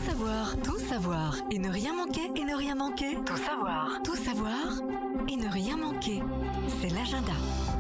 tout savoir et ne rien manquer, Tout savoir et ne rien manquer. C'est l'agenda.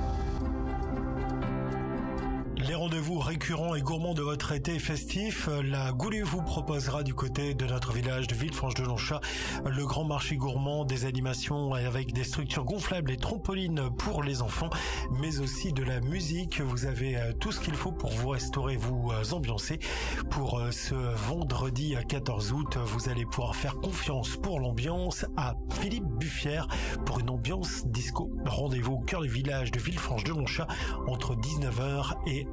Les rendez-vous récurrents et gourmands de votre été festif, la Goulet vous proposera du côté de notre village de Villefranche-de-Longchat le grand marché gourmand, des animations avec des structures gonflables et trampolines pour les enfants, mais aussi de la musique. Vous avez tout ce qu'il faut pour vous restaurer, vous ambiancer. Pour ce vendredi 14 août, vous allez pouvoir faire confiance pour l'ambiance à Philippe Buffière pour une ambiance disco. Rendez-vous au cœur du village de Villefranche-de-Longchat entre 19h et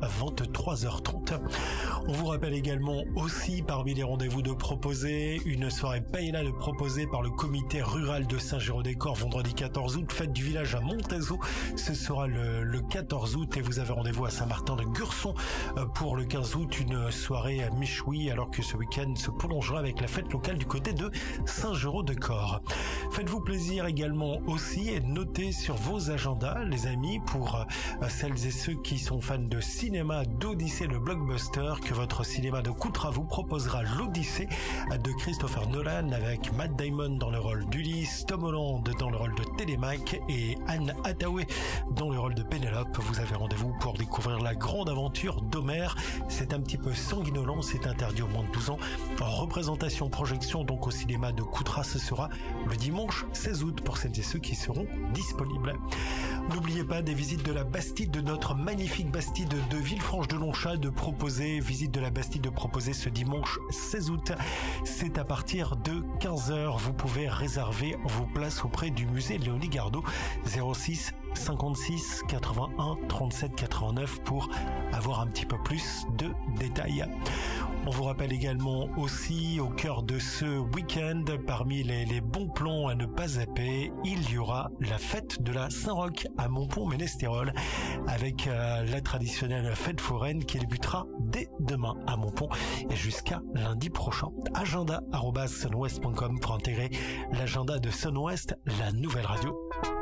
23h30. On vous rappelle également aussi parmi les rendez-vous de proposer une soirée paella de proposer par le comité rural de Saint-Géraud-des-Corps vendredi 14 août, fête du village à Montézeau. Ce sera le 14 août et vous avez rendez-vous à Saint-Martin-de-Gurson pour le 15 août, une soirée à Michoui, alors que ce week-end se prolongera avec la fête locale du côté de Saint-Géraud-de-Corps. Faites-vous plaisir également aussi et notez sur vos agendas, les amis, pour celles et ceux qui sont fans de cinéma, d'Odyssée, le blockbuster, que votre cinéma de Coutras vous proposera l'Odyssée de Christopher Nolan avec Matt Damon dans le rôle d'Ulysse, Tom Holland dans le rôle de Télémaque et Anne Hathaway dans le rôle de Pénélope. Vous avez rendez-vous pour découvrir la grande aventure d'Homère. C'est un petit peu sanguinolent, c'est interdit aux moins de 12 ans. Représentation, projection donc au cinéma de Coutras, ce sera le dimanche 16 août pour celles et ceux qui seront disponibles. N'oubliez pas des visites de la Bastide, de notre magnifique Bastide de Villefranche-de-Longchat, de proposer, visite de la Bastide de proposer ce dimanche 16 août. C'est à partir de 15h. Vous pouvez réserver vos places auprès du musée Léonie Gardot 06 56 81 37 89 pour avoir un petit peu plus de détails. On vous rappelle également aussi au cœur de ce week-end, parmi les bons plans à ne pas zapper, il y aura la fête de la Saint-Roch à Montpont-Ménestérol avec la traditionnelle fête foraine qui débutera dès demain à Montpont et jusqu'à lundi prochain. Agenda@sunwest.com pour intégrer l'agenda de Sunwest, la nouvelle radio.